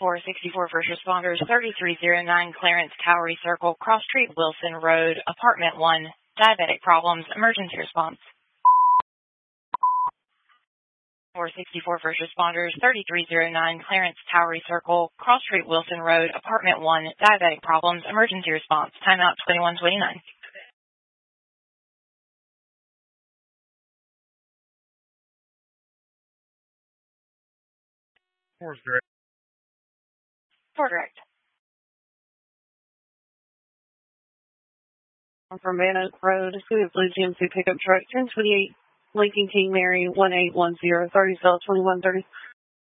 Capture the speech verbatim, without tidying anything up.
four sixty-four First Responders, thirty-three oh nine Clarence Towery Circle, Cross Street, Wilson Road, Apartment one, Diabetic Problems, Emergency Response. four sixty-four First Responders, thirty-three oh nine Clarence Towery Circle, Cross Street, Wilson Road, Apartment one, Diabetic Problems, Emergency Response. Timeout twenty-one twenty-nine. Four's direct. four direct. From Van Oak Road, City of Blue G M C pickup truck, ten twenty-eight Lincoln King Mary, one eight one zero, thirty cell twenty-one thirty.